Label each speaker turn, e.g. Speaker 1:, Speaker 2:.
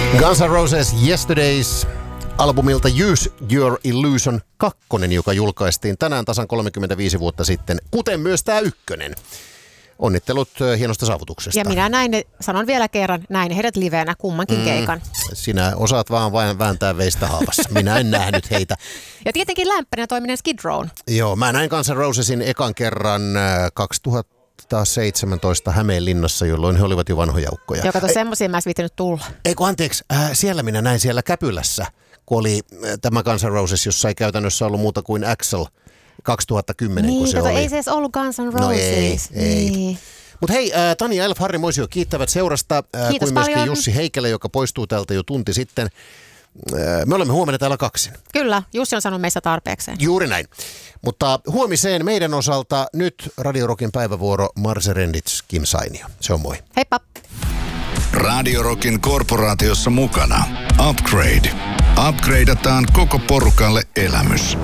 Speaker 1: Guns N' Roses Yesterdays albumilta Use Your Illusion 2, joka julkaistiin tänään tasan 35 vuotta sitten, kuten myös tämä ykkönen. Onnittelut hienosta saavutuksesta.
Speaker 2: Ja minä näin, sanon vielä kerran, näin heidät liveenä kummankin keikan.
Speaker 1: Sinä osaat vaan vain vääntää veistä haavassa. Minä en nähnyt heitä.
Speaker 2: Ja tietenkin lämpänä toiminen Skid Rown.
Speaker 1: Joo, mä näin Guns N' Rosesin ekan kerran 2017 Hämeenlinnassa, jolloin he olivat jo vanhoja ukkoja.
Speaker 2: Joka tuossa semmoisia mä en viitinyt tulla.
Speaker 1: Eikö anteeksi, siellä minä näin siellä Käpylässä, kun oli tämä Guns N' Roses, jossa ei käytännössä ollut muuta kuin Axl 2010,
Speaker 2: niin,
Speaker 1: kun se oli.
Speaker 2: Ei se edes ollut Guns N' Roses.
Speaker 1: No ei.
Speaker 2: Niin.
Speaker 1: Mutta hei, Tanja Elf, Harri Moisio kiittävät seurasta, kuin myöskin paljon. Jussi Heikelä, joka poistuu täältä jo tunti sitten. Me olemme huomenna täällä kaksin.
Speaker 2: Kyllä, Jussi on sanonut meistä tarpeekseen.
Speaker 1: Juuri näin. Mutta huomiseen meidän osalta nyt Radio Rockin päivävuoro Marse Rendits, Kim Sainio. Se on moi.
Speaker 2: Heippa!
Speaker 3: Radio Rockin korporaatiossa mukana Upgrade. Upgradeataan koko porukalle elämys.